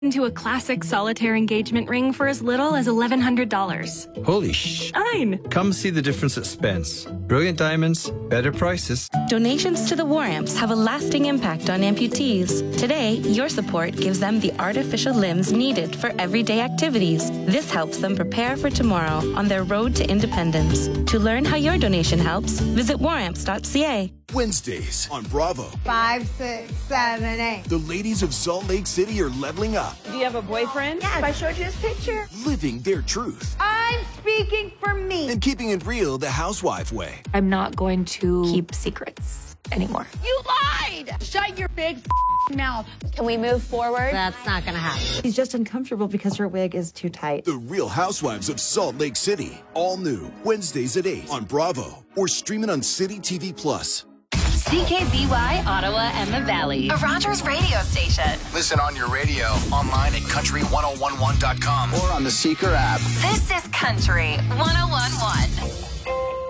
into a classic solitaire engagement ring for as little as $1,100. Holy Fine. Come see the difference at Spence. Brilliant diamonds, better prices. Donations to the War Amps have a lasting impact on amputees. Today, your support gives them the artificial limbs needed for everyday activities. This helps them prepare for tomorrow on their road to independence. To learn how your donation helps, visit waramps.ca. Wednesdays on Bravo. 5, 6, 7, 8. The ladies of Salt Lake City are leveling up. Do you have a boyfriend? Yes. I showed you his picture. Living their truth. I'm speaking for me. And keeping it real the housewife way. I'm not going to keep secrets anymore. You lied! Shut your big mouth. Can we move forward? That's not going to happen. She's just uncomfortable because her wig is too tight. The Real Housewives of Salt Lake City. All new. Wednesdays at 8 on Bravo. Or stream it on City TV Plus. CKBY, Ottawa and the Valley. A Rogers radio station. Listen on your radio, online at country1011.com, or on the Seeker app. This is Country 1011.